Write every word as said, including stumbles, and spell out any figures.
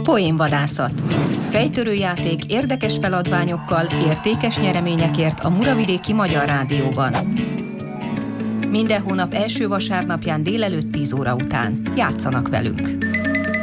Poénvadászat. Fejtörő játék érdekes feladványokkal, értékes nyereményekért a Muravidéki Magyar Rádióban. Minden hónap első vasárnapján délelőtt tíz óra után. Játszanak velünk!